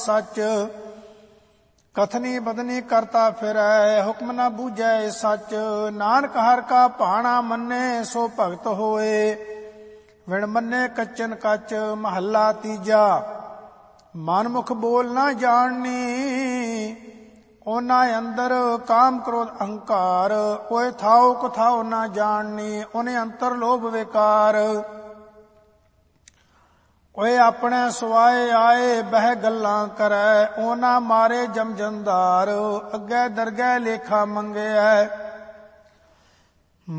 सच। कथनी बदनी करता फिरै हुक्म न बूझै सच। नानक हर का भाणा मन्ने सो भगत होए। विण मन्ने कच्चन कच महला तीजा। मनमुख बोल न जाननी ਉਹਨਾਂ ਅੰਦਰ ਕਾਮ ਕ੍ਰੋਧ ਅਹੰਕਾਰ। ਓਏ ਥਾਉ ਕਥਾਉ ਨਾ ਜਾਣਨੀ ਉਹਨੇ ਅੰਤਰ ਲੋਭ ਵਿਕਾਰ। ਓਏ ਆਪਣੇ ਸੁਆਏ ਆਏ ਬਹਿ ਗੱਲਾਂ ਕਰੈ ਉਹਨਾਂ ਮਾਰੇ ਜਮ ਜੰਦਾਰ। ਅੱਗੇ ਦਰਗਹਿ ਲੇਖਾ ਮੰਗਿਆ